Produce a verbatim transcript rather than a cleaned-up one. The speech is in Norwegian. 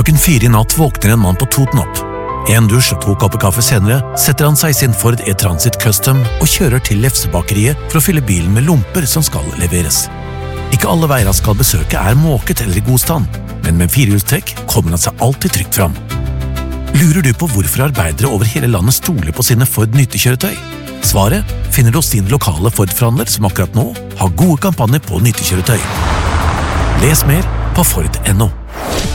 Klokken fire i natt våkner en mann på Toten opp. En dusj og to kopper kaffe senere setter han seg i sin Ford E-Transit Custom og kjører til Lefsebakeriet for å fylle bilen med lomper som skal leveres. Ikke alle veier han skal besøke er måket eller i god stand, men med firehjulstrekk kommer han seg alltid trygt fram. Lurer du på hvorfor arbeidere over hele landet stoler på sine Ford nyttekjøretøy? Svaret finner du hos din lokale Ford-forhandler som akkurat nå har gode kampanjer på nyttekjøretøy. Les mer på Ford punktum no.